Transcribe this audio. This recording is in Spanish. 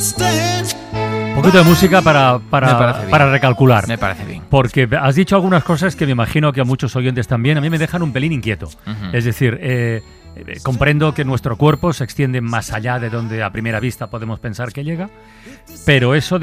Un poquito de música para recalcular. Me parece bien. Porque has dicho algunas cosas que me imagino que a muchos oyentes también, a mí me dejan un pelín inquieto. Es decir, comprendo que nuestro cuerpo se extiende más allá de donde a primera vista podemos pensar que llega, pero eso